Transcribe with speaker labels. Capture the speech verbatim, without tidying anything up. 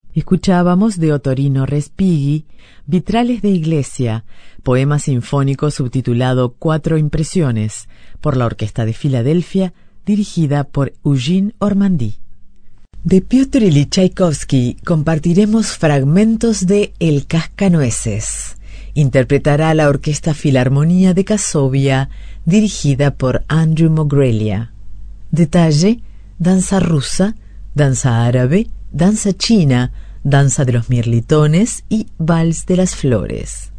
Speaker 1: Escuchábamos de Ottorino Respighi, Vitrales de Iglesia, poema sinfónico subtitulado Cuatro Impresiones, por la Orquesta de Filadelfia, dirigida por Eugene Ormandy. De Piotr Ilich Tchaikovsky compartiremos fragmentos de El Cascanueces. Interpretará la Orquesta Filarmonía de Kazovia, dirigida por Andrew Mogrelia. Detalle: danza rusa, danza árabe, danza china, danza de los mirlitones y vals de las flores.